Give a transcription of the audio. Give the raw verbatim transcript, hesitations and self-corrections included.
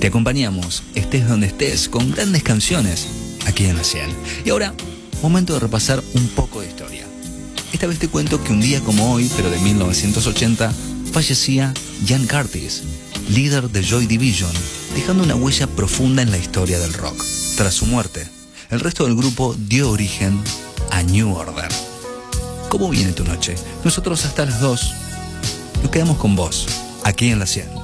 Te acompañamos, estés donde estés, con grandes canciones aquí en la cien. Y ahora, momento de repasar un poco de historia. Esta vez te cuento que un día como hoy, pero de mil novecientos ochenta, fallecía Ian Curtis, líder de Joy Division, dejando una huella profunda en la historia del rock. Tras su muerte, el resto del grupo dio origen a New Order. ¿Cómo viene tu noche? Nosotros hasta las dos nos quedamos con vos, aquí en la cien.